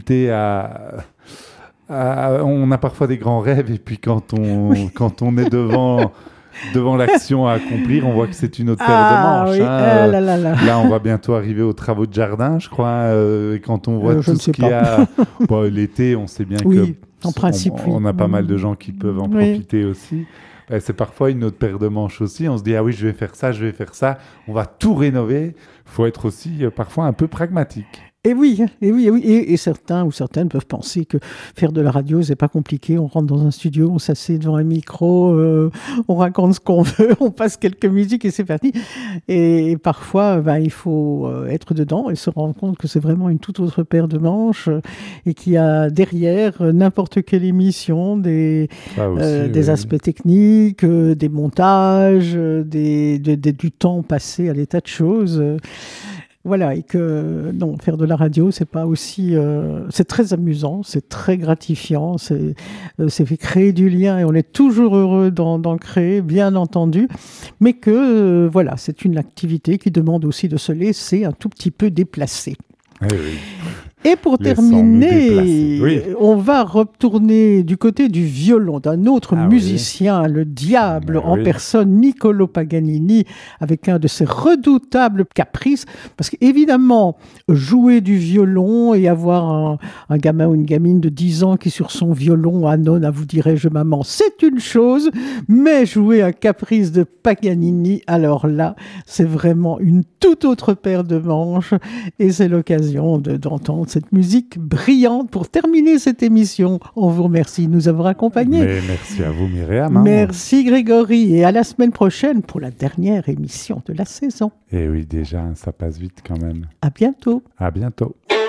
difficulté on a parfois des grands rêves et puis quand on est devant l'action à accomplir, on voit que c'est une autre paire de manches. Oui. Hein. Là. Là, on va bientôt arriver aux travaux de jardin, je crois. Et quand on voit tout ce qu'il y a... Bon, l'été, on sait bien en principe, on a pas mal de gens qui peuvent en profiter aussi. C'est parfois une autre paire de manches aussi. On se dit, ah oui, je vais faire ça. On va tout rénover. Il faut être aussi parfois un peu pragmatique. Et certains ou certaines peuvent penser que faire de la radio, c'est pas compliqué. On rentre dans un studio, on s'assied devant un micro, on raconte ce qu'on veut, on passe quelques musiques et c'est parti. Et parfois, il faut être dedans et se rendre compte que c'est vraiment une toute autre paire de manches et qu'il y a derrière n'importe quelle émission des aspects techniques, des montages, du temps passé à l'état de choses. Voilà, et que non, faire de la radio, c'est pas aussi, c'est très amusant, c'est très gratifiant, c'est fait créer du lien et on est toujours heureux d'en créer, bien entendu, mais que voilà, c'est une activité qui demande aussi de se laisser un tout petit peu déplacer. Oui. Et pour terminer, on va retourner du côté du violon d'un autre musicien, le diable en personne, Niccolò Paganini, avec un de ses redoutables caprices. Parce qu'évidemment, jouer du violon et avoir un gamin ou une gamine de 10 ans qui sur son violon, ah non, vous dirais-je maman, c'est une chose, mais jouer un caprice de Paganini, alors là, c'est vraiment une toute autre paire de manches et c'est l'occasion d'entendre cette musique brillante pour terminer cette émission. On vous remercie de nous avoir accompagnés. Mais merci à vous, Myriam. Merci, Grégory. Et à la semaine prochaine pour la dernière émission de la saison. Et oui, déjà, ça passe vite quand même. À bientôt. À bientôt.